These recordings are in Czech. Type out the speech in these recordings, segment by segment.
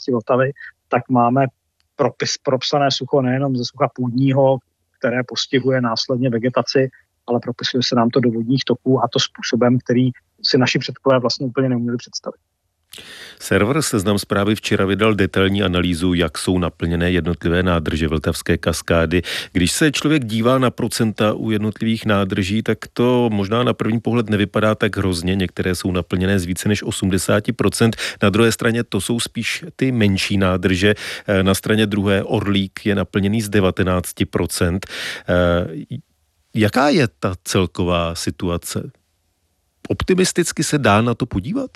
části Vltavy, tak máme propsané sucho nejenom ze sucha půdního, které postihuje následně vegetaci, ale propisuje se nám to do vodních toků a to způsobem, který si naši předkové vlastně úplně neuměli představit. Server Seznam Zprávy včera vydal detailní analýzu, jak jsou naplněné jednotlivé nádrže Vltavské kaskády. Když se člověk dívá na procenta u jednotlivých nádrží, tak to možná na první pohled nevypadá tak hrozně. Některé jsou naplněné z více než 80%. Na druhé straně to jsou spíš ty menší nádrže. Na straně druhé Orlík je naplněný z 19%. Jaká je ta celková situace? Optimisticky se dá na to podívat?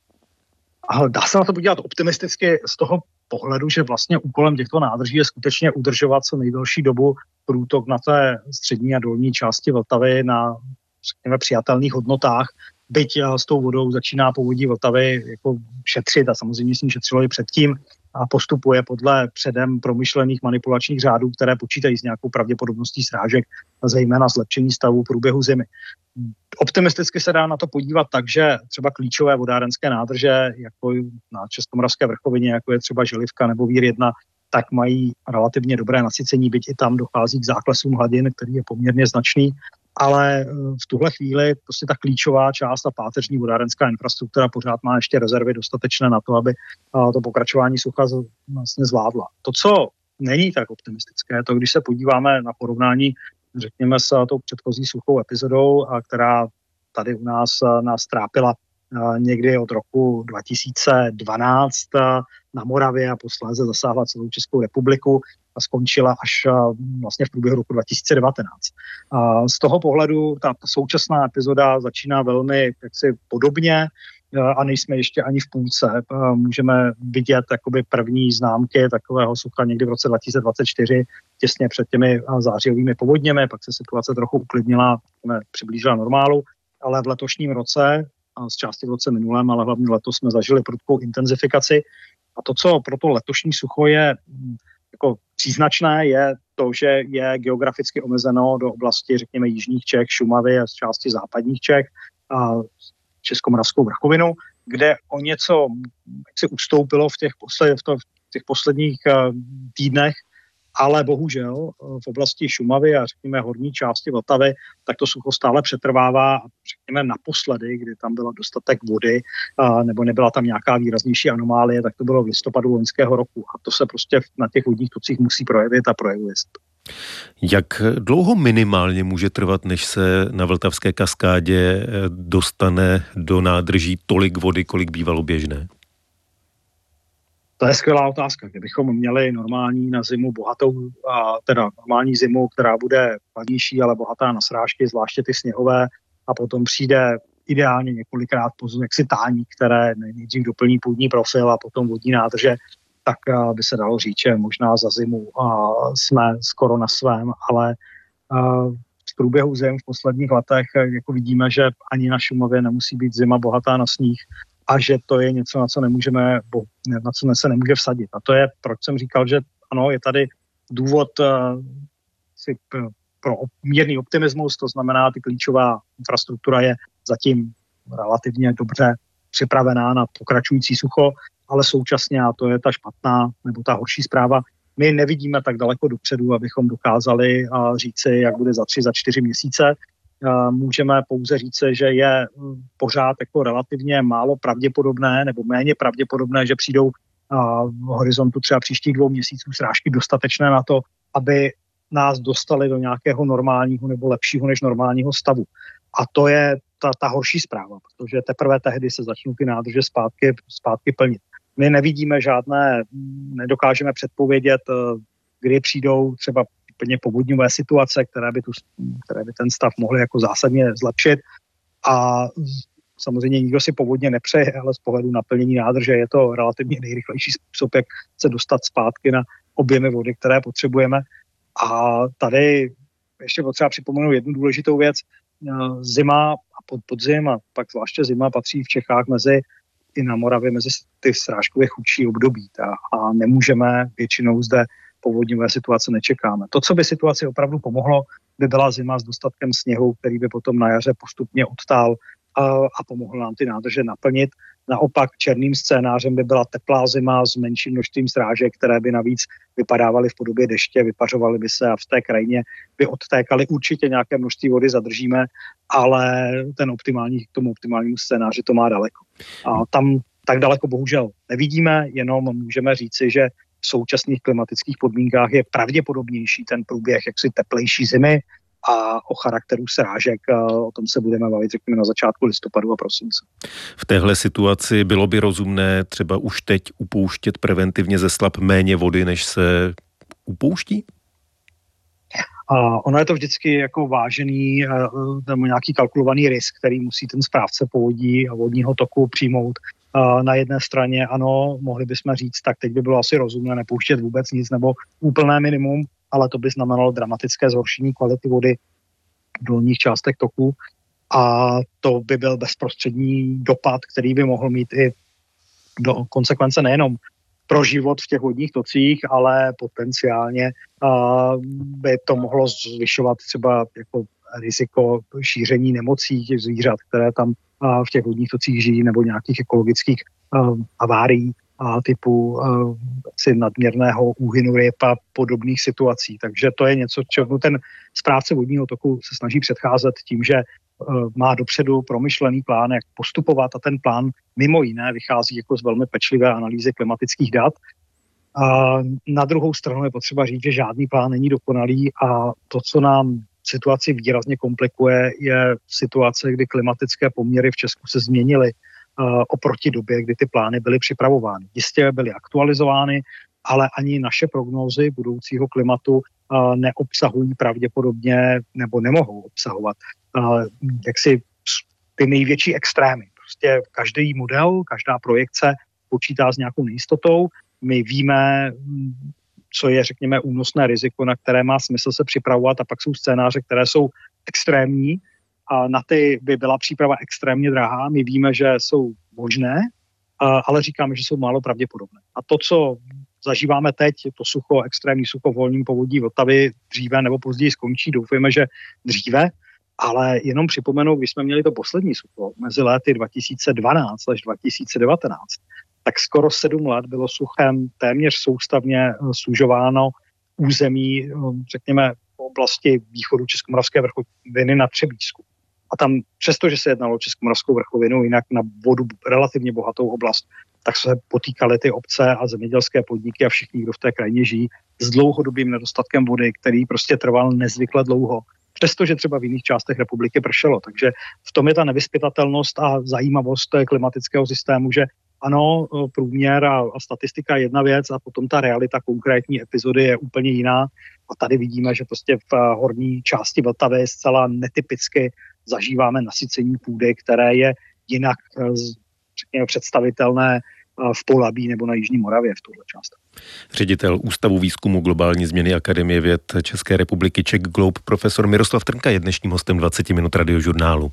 A dá se na to podívat optimisticky z toho pohledu, že vlastně úkolem těchto nádrží je skutečně udržovat co nejdelší dobu průtok na té střední a dolní části Vltavy na, řekněme, přijatelných hodnotách. Byť s tou vodou začíná povodí Vltavy jako šetřit a samozřejmě s ní šetřilo i předtím a postupuje podle předem promyšlených manipulačních řádů, které počítají s nějakou pravděpodobností srážek, zejména zlepšení stavu průběhu zimy. Optimisticky se dá na to podívat tak, že třeba klíčové vodárenské nádrže, jako na Českomoravské vrchovině, jako je třeba Želivka nebo Vír 1, tak mají relativně dobré nasycení, byť i tam dochází k záklesům hladin, který je poměrně značný. Ale v tuhle chvíli prostě ta klíčová část a páteřní vodárenská infrastruktura pořád má ještě rezervy dostatečné na to, aby to pokračování sucha vlastně zvládla. To, co není tak optimistické, to když se podíváme na porovnání, řekněme, s tou předchozí suchou epizodou, která tady u nás trápila někdy od roku 2012 na Moravě a posléze zasáhla celou Českou republiku a skončila až vlastně v průběhu roku 2019. Z toho pohledu ta současná epizoda začíná velmi jaksi podobně a nejsme ještě ani v půlce. Můžeme vidět jakoby první známky takového sucha někdy v roce 2024, těsně před těmi zářijovými povodněmi, pak se situace trochu uklidnila, přiblížila normálu, ale v letošním roce, z části v roce minulém, ale hlavně letos jsme zažili prudkou intenzifikaci. A to, co pro to letošní sucho je jako příznačné, je to, že je geograficky omezeno do oblasti, řekněme, jižních Čech, Šumavy a z části západních Čech a Českomoravskou vrchovinu, kde o něco se ustoupilo v těch posledních týdnech, ale bohužel v oblasti Šumavy a řekněme horní části Vltavy, tak to sucho stále přetrvává a řekněme naposledy, kdy tam byla dostatek vody nebo nebyla tam nějaká výraznější anomálie, tak to bylo v listopadu loňského roku a to se prostě na těch vodních tocích musí projevit a projevuje se to. Jak dlouho minimálně může trvat, než se na Vltavské kaskádě dostane do nádrží tolik vody, kolik bývalo běžné? To je skvělá otázka. Kdybychom měli normální na zimu bohatou, teda normální zimu, která bude chladnější, ale bohatá na srážky, zvláště ty sněhové, a potom přijde ideálně několikrát jaksi tání, které nejdřív doplní půdní profil a potom vodní nádrže, tak by se dalo říct, že možná za zimu jsme skoro na svém, ale v průběhu zim v posledních letech jako vidíme, že ani na Šumavě nemusí být zima bohatá na sníh a že to je něco, na co se nemůže vsadit. A to je, proč jsem říkal, že ano, je tady důvod pro mírný optimismus, to znamená, ty klíčová infrastruktura je zatím relativně dobře připravená na pokračující sucho, ale současně, a to je ta špatná nebo ta horší zpráva, my nevidíme tak daleko dopředu, abychom dokázali říci, jak bude za 3, za 4 měsíce. Můžeme pouze říci, že je pořád jako relativně málo pravděpodobné nebo méně pravděpodobné, že přijdou v horizontu třeba příštích 2 měsíců srážky dostatečné na to, aby nás dostali do nějakého normálního nebo lepšího než normálního stavu. A to je ta horší zpráva, protože teprve tehdy se začnou ty nádrže zpátky plnit. My nevidíme nedokážeme předpovědět, kdy přijdou třeba úplně povodňové situace, které by ten stav mohly jako zásadně zlepšit. A samozřejmě nikdo si povodně nepřeje, ale z pohledu naplnění nádrže je to relativně nejrychlejší způsob, jak se dostat zpátky na objemy vody, které potřebujeme. A tady ještě potřeba připomenout jednu důležitou věc. Zima a podzim a pak zvláště zima patří v Čechách i na Moravě mezi ty srážkově chudší období. A nemůžeme většinou zde povodňové situace nečekáme. To, co by situaci opravdu pomohlo, by byla zima s dostatkem sněhu, který by potom na jaře postupně odtál a pomohl nám ty nádrže naplnit. Naopak černým scénářem by byla teplá zima s menším množstvím srážek, které by navíc vypadávaly v podobě deště, vypařovaly by se a v té krajině by odtékaly. Určitě nějaké množství vody zadržíme, ale k tomu optimálnímu scénáři to má daleko. A tam tak daleko bohužel nevidíme, jenom můžeme říci, že v současných klimatických podmínkách je pravděpodobnější ten průběh jaksi teplejší zimy a o charakteru srážek, o tom se budeme bavit, řekněme, na začátku listopadu a prosince. V téhle situaci bylo by rozumné třeba už teď upouštět preventivně ze slap méně vody, než se upouští? Ono je to vždycky jako vážený nebo nějaký kalkulovaný risk, který musí ten správce povodí a vodního toku přijmout. Na jedné straně ano, mohli bychom říct, tak teď by bylo asi rozumné nepouštět vůbec nic nebo úplné minimum, ale to by znamenalo dramatické zhoršení kvality vody v dolních částech toku a to by byl bezprostřední dopad, který by mohl mít i do konsekvence nejenom pro život v těch vodních tocích, ale potenciálně by to mohlo zvyšovat třeba jako riziko šíření nemocí těch zvířat, které tam v těch vodních tocích žijí, nebo nějakých ekologických havárií typu nadměrného úhynu ryb a podobných situací. Takže to je něco, čemu ten správce vodního toku se snaží předcházet tím, že má dopředu promyšlený plán, jak postupovat a ten plán mimo jiné vychází jako z velmi pečlivé analýzy klimatických dat. A na druhou stranu je potřeba říct, že žádný plán není dokonalý a to, co nám situaci výrazně komplikuje, je situace, kdy klimatické poměry v Česku se změnily oproti době, kdy ty plány byly připravovány. Jistě byly aktualizovány, ale ani naše prognózy budoucího klimatu neobsahují pravděpodobně nebo nemohou obsahovat jaksi ty největší extrémy. Prostě každý model, každá projekce počítá s nějakou nejistotou. My víme, co je, řekněme, únosné riziko, na které má smysl se připravovat a pak jsou scénáře, které jsou extrémní a na ty by byla příprava extrémně drahá. My víme, že jsou možné, ale říkáme, že jsou málo pravděpodobné. A to, co zažíváme teď, to sucho, extrémní sucho v horním povodí Vltavy dříve nebo později skončí. Doufujeme, že dříve, ale jenom připomenu, když jsme měli to poslední sucho mezi léty 2012 až 2019, tak skoro 7 let bylo suchem téměř soustavně sužováno území, řekněme, v oblasti východu Českomoravské vrchoviny na Třebíčsku. A tam, přestože se jednalo o Českomoravskou vrchovinu, jinak na vodu relativně bohatou oblast, tak se potýkaly ty obce a zemědělské podniky a všichni, kdo v té krajině žijí, s dlouhodobým nedostatkem vody, který prostě trval nezvykle dlouho. Přestože třeba v jiných částech republiky pršelo. Takže v tom je ta nevyzpytatelnost a zajímavost klimatického systému, že ano, průměr a statistika je jedna věc a potom ta realita konkrétní epizody je úplně jiná. A tady vidíme, že prostě v horní části Vltavy zcela netypicky zažíváme nasycení půdy, které je jinak, řekněme, představitelné v Polabí nebo na Jižní Moravě v tuhle části. Ředitel Ústavu výzkumu globální změny Akademie věd České republiky Czech Globe profesor Miroslav Trnka je dnešním hostem 20 minut radiožurnálu.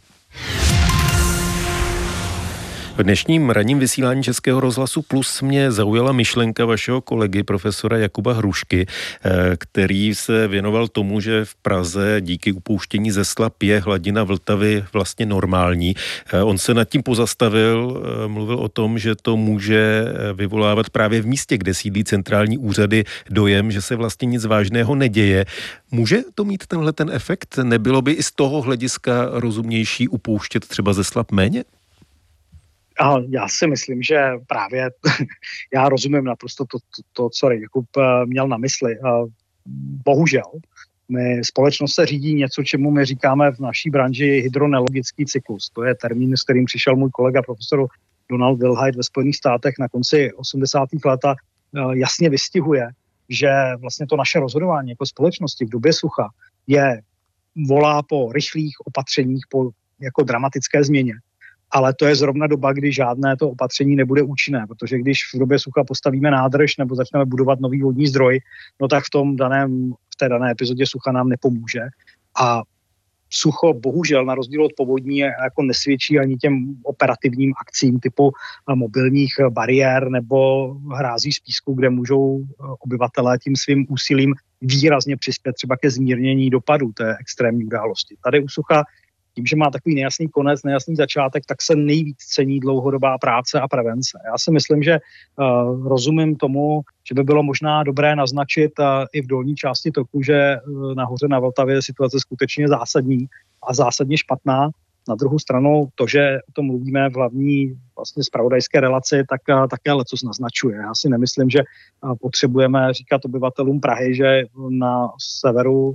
V dnešním ranním vysílání Českého rozhlasu Plus mě zaujala myšlenka vašeho kolegy profesora Jakuba Hrušky, který se věnoval tomu, že v Praze díky upouštění ze slap je hladina Vltavy vlastně normální. On se nad tím pozastavil, mluvil o tom, že to může vyvolávat právě v místě, kde sídlí centrální úřady, dojem, že se vlastně nic vážného neděje. Může to mít tenhle ten efekt? Nebylo by i z toho hlediska rozumnější upouštět třeba ze slap méně? A já si myslím, že právě já rozumím naprosto to, co Jakub měl na mysli. Bohužel, společnost se řídí něco, čemu my říkáme v naší branži hydroneologický cyklus. To je termín, s kterým přišel můj kolega profesor Donald Wilhite ve Spojených státech na konci 80. let a jasně vystihuje, že vlastně to naše rozhodování jako společnosti v době sucha volá po rychlých opatřeních, po jako dramatické změně. Ale to je zrovna doba, kdy žádné to opatření nebude účinné, protože když v době sucha postavíme nádrž nebo začneme budovat nový vodní zdroj, no tak v té dané epizodě sucha nám nepomůže. A sucho bohužel na rozdíl od povodní jako nesvědčí ani těm operativním akcím typu mobilních bariér nebo hrází z písku, kde můžou obyvatelé tím svým úsilím výrazně přispět třeba ke zmírnění dopadů té extrémní události. Tady u sucha tím, že má takový nejasný konec, nejasný začátek, tak se nejvíc cení dlouhodobá práce a prevence. Já si myslím, že rozumím tomu, že by bylo možná dobré naznačit i v dolní části toku, že nahoře na Vltavě je situace skutečně zásadní a zásadně špatná. Na druhou stranu to, že o tom mluvíme v hlavní vlastně zpravodajské relaci, tak také lecos naznačuje. Já si nemyslím, že potřebujeme říkat obyvatelům Prahy, že na severu,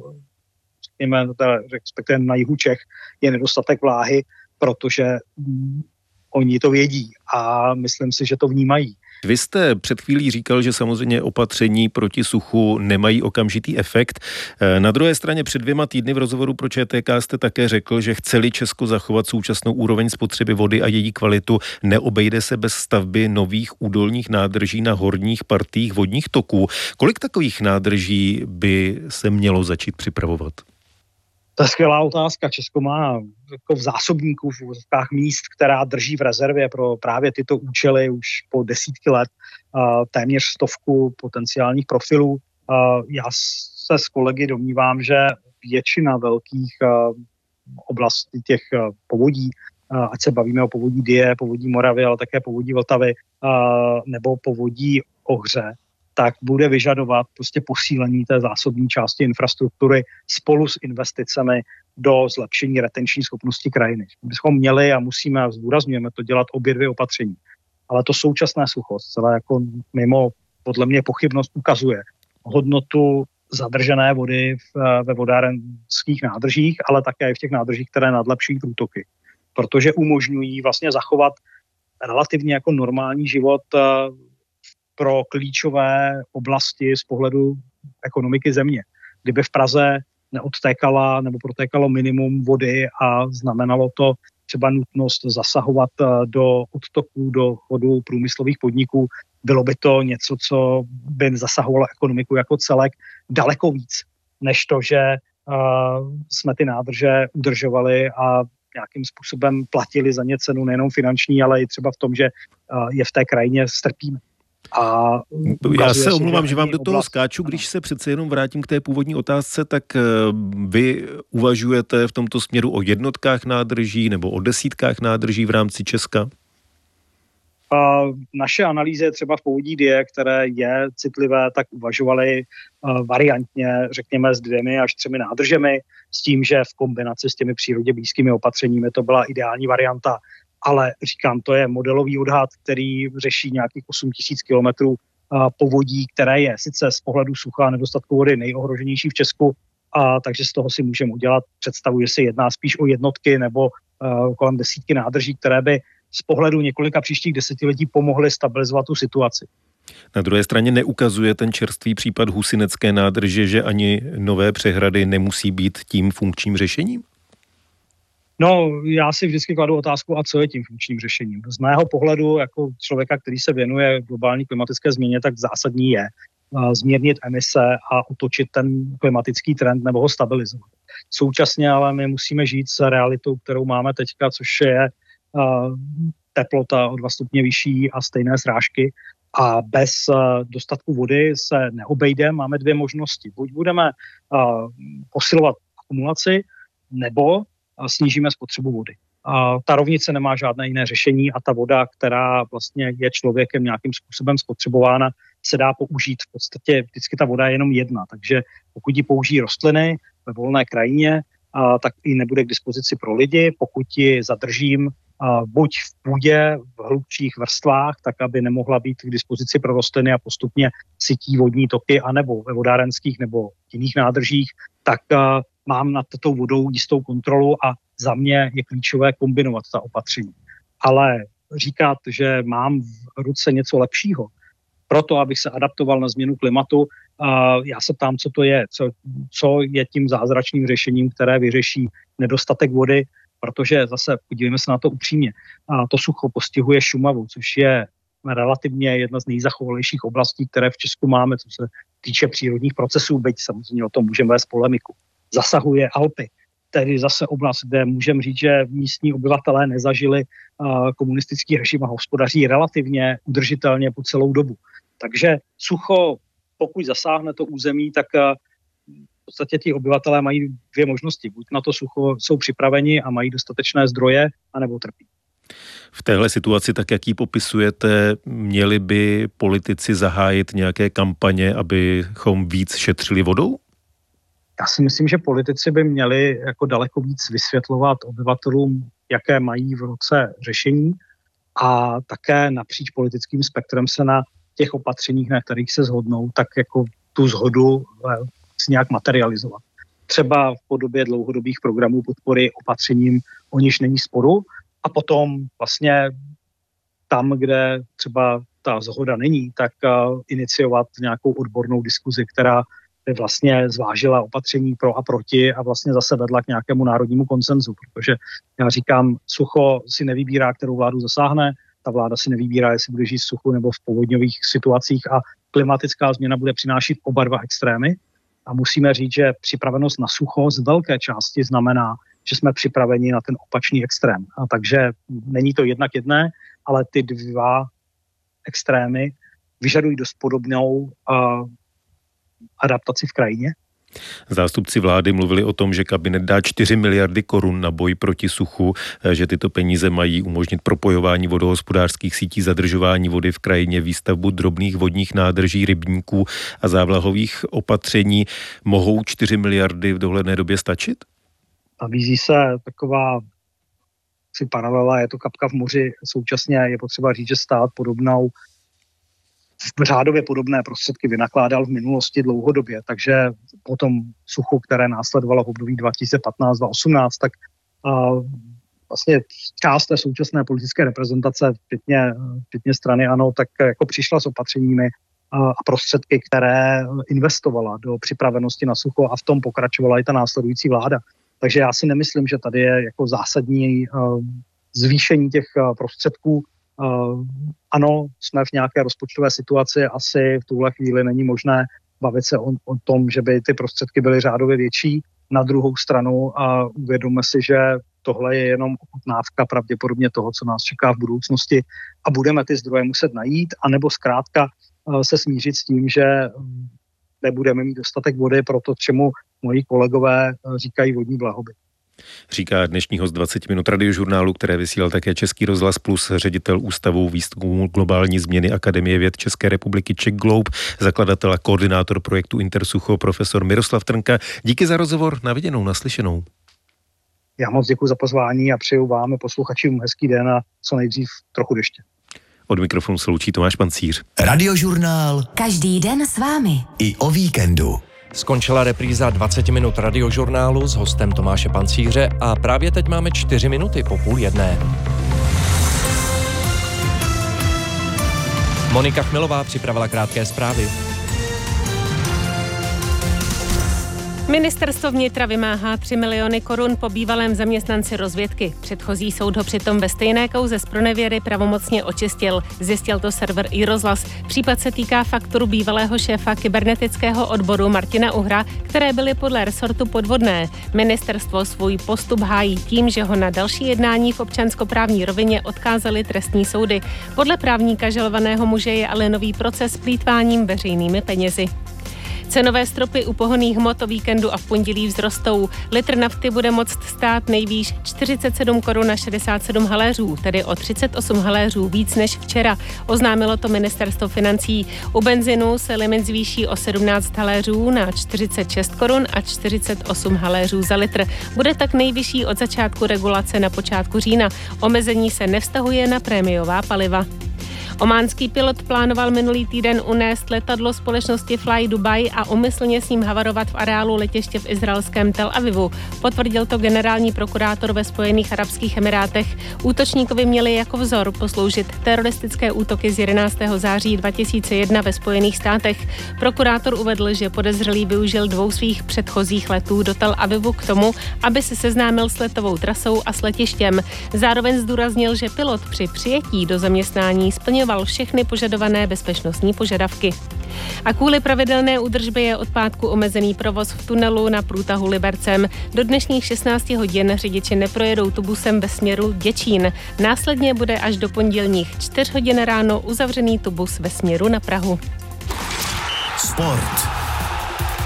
respektive na jihu Čech, je nedostatek vláhy, protože oni to vědí a myslím si, že to vnímají. Vy jste před chvílí říkal, že samozřejmě opatření proti suchu nemají okamžitý efekt. Na druhé straně před 2 týdny v rozhovoru pro ČTK jste také řekl, že chceli Česko zachovat současnou úroveň spotřeby vody a její kvalitu, neobejde se bez stavby nových údolních nádrží na horních partiích vodních toků. Kolik takových nádrží by se mělo začít připravovat? To je skvělá otázka. Česko má jako v zásobníku v úzkách míst, která drží v rezervě pro právě tyto účely už po desítky let, téměř 100 potenciálních profilů. Já se s kolegy domnívám, že většina velkých oblastí těch povodí, ať se bavíme o povodí Dyje, povodí Moravy, ale také povodí Vltavy nebo povodí Ohře, tak bude vyžadovat prostě posílení té zásobní části infrastruktury spolu s investicemi do zlepšení retenční schopnosti krajiny. My bychom měli a musíme, a zdůrazňujeme to, dělat obě 2 opatření. Ale to současné sucho, celé jako mimo podle mě pochybnost ukazuje hodnotu zadržené vody ve vodárenských nádržích, ale také v těch nádržích, které nadlepšují průtoky. Protože umožňují vlastně zachovat relativně jako normální život pro klíčové oblasti z pohledu ekonomiky země. Kdyby v Praze neodtékala nebo protékalo minimum vody a znamenalo to třeba nutnost zasahovat do odtoků, do chodu průmyslových podniků, bylo by to něco, co by zasahovalo ekonomiku jako celek daleko víc, než to, že jsme ty nádrže udržovali a nějakým způsobem platili za ně cenu nejenom finanční, ale i třeba v tom, že je v té krajině strpíme. Já se omlouvám, že vám do toho skáču, když se přece jenom vrátím k té původní otázce, tak vy uvažujete v tomto směru o jednotkách nádrží nebo o desítkách nádrží v rámci Česka? Naše analýzy třeba v povodí Dyje, které je citlivé, tak uvažovali variantně, řekněme, s 2 až 3 nádržemi, s tím, že v kombinaci s těmi přírodě blízkými opatřeními to byla ideální varianta. Ale říkám, to je modelový odhad, který řeší nějakých 8 000 kilometrů povodí, které je sice z pohledu sucha a nedostatku vody nejohroženější v Česku, takže z toho si můžeme udělat představu, že se jedná spíš o jednotky nebo kolem desítky nádrží, které by z pohledu několika příštích desetiletí pomohly stabilizovat tu situaci. Na druhé straně neukazuje ten čerstvý případ Husinecké nádrže, že ani nové přehrady nemusí být tím funkčním řešením? No, já si vždycky kladu otázku, a co je tím funkčním řešením. Z mého pohledu, jako člověka, který se věnuje globální klimatické změně, tak zásadní je zmírnit emise a otočit ten klimatický trend nebo ho stabilizovat. Současně ale my musíme žít s realitou, kterou máme teďka, což je teplota o 2 stupně vyšší a stejné srážky. A bez dostatku vody se neobejde. Máme 2 možnosti. Buď budeme posilovat akumulaci, nebo snížíme spotřebu vody. Ta rovnice nemá žádné jiné řešení a ta voda, která vlastně je člověkem nějakým způsobem spotřebována, se dá použít. V podstatě vždycky ta voda je jenom jedna, takže pokud ji použijí rostliny ve volné krajině, tak ji nebude k dispozici pro lidi. Pokud ji zadržím buď v půdě, v hlubších vrstvách, tak aby nemohla být k dispozici pro rostliny a postupně sytí vodní toky, anebo ve vodárenských nebo jiných nádržích, tak mám nad tou vodou jistou kontrolu a za mě je klíčové kombinovat ta opatření. Ale říkat, že mám v ruce něco lepšího, proto abych se adaptoval na změnu klimatu, já se ptám, co to je, co je tím zázračným řešením, které vyřeší nedostatek vody, protože zase podívejme se na to upřímně. To sucho postihuje Šumavu, což je relativně jedna z nejzachovalejších oblastí, které v Česku máme, co se týče přírodních procesů, byť samozřejmě o tom můžeme vést polemiku. Zasahuje Alpy, tedy zase oblast, kde můžeme říct, že místní obyvatelé nezažili komunistický režim a hospodaří relativně udržitelně po celou dobu. Takže sucho, pokud zasáhne to území, tak v podstatě ti obyvatelé mají dvě možnosti. Buď na to sucho jsou připraveni a mají dostatečné zdroje, anebo trpí. V téhle situaci, tak jak ji popisujete, měli by politici zahájit nějaké kampaně, abychom víc šetřili vodou? Já si myslím, že politici by měli jako daleko víc vysvětlovat obyvatelům, jaké mají v ruce řešení a také napříč politickým spektrem se na těch opatřeních, na kterých se shodnou, tak jako tu shodu si nějak materializovat. Třeba v podobě dlouhodobých programů podpory opatřením, o nichž není sporu, a potom vlastně tam, kde třeba ta shoda není, tak iniciovat nějakou odbornou diskuzi, která by vlastně zvážila opatření pro a proti a vlastně zase vedla k nějakému národnímu konsenzu, protože já říkám, sucho si nevybírá, kterou vládu zasáhne, ta vláda si nevybírá, jestli bude žít v suchu nebo v povodňových situacích a klimatická změna bude přinášet oba dva extrémy a musíme říct, že připravenost na sucho z velké části znamená, že jsme připraveni na ten opačný extrém. A takže není to jednak jedné, ale ty dva extrémy vyžadují dost podobnou adaptaci v krajině. Zástupci vlády mluvili o tom, že kabinet dá 4 miliardy korun na boj proti suchu, že tyto peníze mají umožnit propojování vodohospodářských sítí, zadržování vody v krajině, výstavbu drobných vodních nádrží, rybníků a závlahových opatření. Mohou 4 miliardy v dohledné době stačit? Nabízí se taková paralela, je to kapka v moři. Současně je potřeba říct, že stát řádově podobné prostředky vynakládal v minulosti dlouhodobě, takže po tom suchu, které následovalo v období 2015-2018, tak vlastně část té současné politické reprezentace, včetně strany ANO, tak jako přišla s opatřeními a prostředky, které investovala do připravenosti na sucho a v tom pokračovala i ta následující vláda. Takže já si nemyslím, že tady je jako zásadní zvýšení těch prostředků. Ano, jsme v nějaké rozpočtové situaci, asi v tuhle chvíli není možné bavit se o tom, že by ty prostředky byly řádově větší. Na druhou stranu uvědomme si, že tohle je jenom ochutnávka pravděpodobně toho, co nás čeká v budoucnosti a budeme ty zdroje muset najít, anebo zkrátka se smířit s tím, že nebudeme mít dostatek vody pro to, čemu moji kolegové říkají vodní blahobyt. Říká dnešní host 20 minut radiožurnálu, které vysílal také Český rozhlas Plus, ředitel Ústavu výzkumu globální změny Akademie věd České republiky Czech Globe, zakladatel a koordinátor projektu Intersucho, profesor Miroslav Trnka. Díky za rozhovor, na viděnou, naslyšenou. Já moc děkuji za pozvání a přeju vám a posluchačům hezký den a co nejdřív trochu deště. Od mikrofonu se loučí Tomáš Pancíř. Radiožurnál. Každý den s vámi. I o víkendu. Skončila repríza 20 minut radiožurnálu s hostem Tomáše Pancíře a právě teď máme 4 minuty po 12:30. Monika Chmilová připravila krátké zprávy. Ministerstvo vnitra vymáhá 3 miliony korun po bývalém zaměstnanci rozvědky. Předchozí soud ho přitom ve stejné kauze z pronevěry pravomocně očistil. Zjistil to server iRozhlas. Případ se týká faktur bývalého šéfa kybernetického odboru Martina Uhra, které byly podle resortu podvodné. Ministerstvo svůj postup hájí tím, že ho na další jednání v občanskoprávní rovině odkázaly trestní soudy. Podle právníka žalovaného muže je ale nový proces s plýtváním veřejnými penězi. Cenové stropy u pohonných hmot o víkendu a v pondělí vzrostou. Litr nafty bude moct stát nejvýš 47 korun a 67 haléřů, tedy o 38 haléřů víc než včera. Oznámilo to ministerstvo financí. U benzinu se limit zvýší o 17 haléřů na 46 korun a 48 haléřů za litr. Bude tak nejvyšší od začátku regulace na počátku října. Omezení se nevztahuje na prémiová paliva. Ománský pilot plánoval minulý týden unést letadlo společnosti Fly Dubai a úmyslně s ním havarovat v areálu letiště v izraelském Tel Avivu. Potvrdil to generální prokurátor ve Spojených arabských emirátech. Útočníkovi měli jako vzor posloužit teroristické útoky z 11. září 2001 ve Spojených státech. Prokurátor uvedl, že podezřelý využil 2 svých předchozích letů do Tel Avivu k tomu, aby se seznámil s letovou trasou a s letištěm. Zároveň zdůraznil, že pilot při přijetí do zaměstnání splnil všechny požadované bezpečnostní požadavky. A kvůli pravidelné údržbě je od pátku omezený provoz v tunelu na průtahu Libercem. Do dnešních 16 hodin řidiči neprojedou tubusem ve směru Děčín. Následně bude až do pondělních 4 hodin ráno uzavřený tubus ve směru na Prahu. Sport.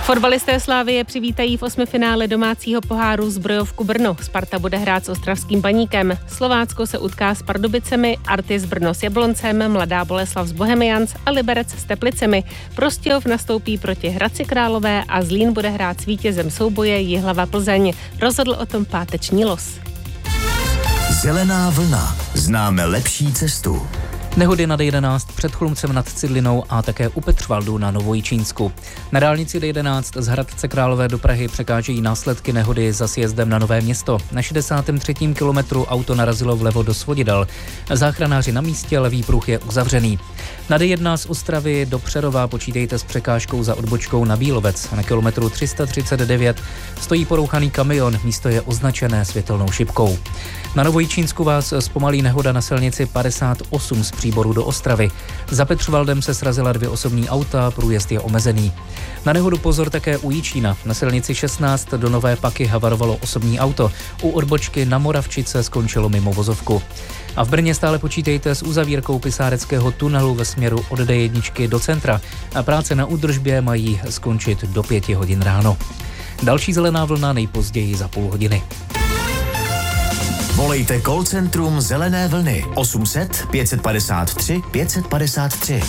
Fotbalisté Slavie přivítají v 8. finále domácího poháru Zbrojovku Brno. Sparta bude hrát s ostravským Baníkem. Slovácko se utká s Pardubicemi, Artis Brno s Jabloncem, Mladá Boleslav s Bohemians a Liberec s Teplicemi. Prostějov nastoupí proti Hradci Králové a Zlín bude hrát s vítězem souboje Jihlava Plzeň. Rozhodl o tom páteční los. Zelená vlna. Známe lepší cestu. Nehody na D11 před Chlumcem nad Cidlinou a také u Petřvaldu na Novojičínsku. Na dálnici D11 z Hradce Králové do Prahy překážejí následky nehody za sjezdem na Nové Město. Na 63. kilometru auto narazilo vlevo do svodidel. Záchranáři na místě, levý pruh je uzavřený. Na D1 z Ostravy do Přerova počítejte s překážkou za odbočkou na Bílovec. Na kilometru 339 stojí porouchaný kamion, místo je označené světelnou šipkou. Na Novojičínsku vás zpomalí nehoda na silnici 58 z Příboru do Ostravy. Za Petřvaldem se srazila 2 osobní auta, průjezd je omezený. Na nehodu pozor také u Jičína. Na silnici 16 do Nové Paky havarovalo osobní auto. U odbočky na Moravčice skončilo mimo vozovku. A v Brně stále počítejte s uzavírkou Pisáreckého tunelu ve směru od D1 do centra. A práce na údržbě mají skončit do 5 hodin ráno. Další zelená vlna nejpozději za půl hodiny. Volejte call centrum Zelené vlny 800 553 553.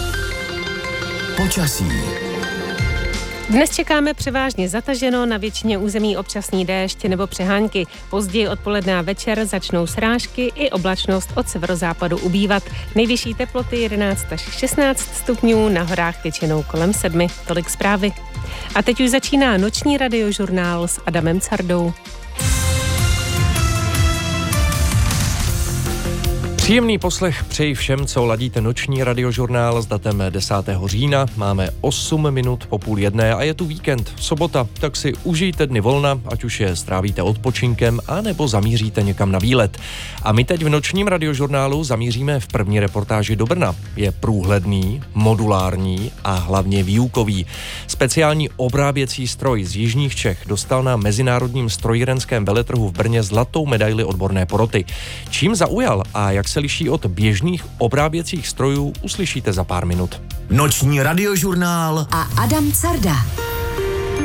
Počasí. Dnes čekáme převážně zataženo, na většině území občasný déšť nebo přehánky. Později odpoledne a večer začnou srážky i oblačnost od severozápadu ubývat. Nejvyšší teploty 11 až 16 stupňů, na horách většinou kolem 7. Tolik zprávy. A teď už začíná noční radiožurnál s Adamem Cardou. Příjemný poslech přeji všem, co ladíte noční radiožurnál s datem 10. října. Máme 8 minut po 12:30 a je tu víkend, sobota, tak si užijte dny volna, ať už je strávíte odpočinkem, anebo zamíříte někam na výlet. A my teď v nočním radiožurnálu zamíříme v první reportáži do Brna. Je průhledný, modulární a hlavně výukový. Speciální obráběcí stroj z jižních Čech dostal na mezinárodním strojírenském veletrhu v Brně zlatou medaili odborné poroty. Čím zaujal a jak se liší od běžných obráběcích strojů, uslyšíte za pár minut. Noční radiožurnál a Adam Carda.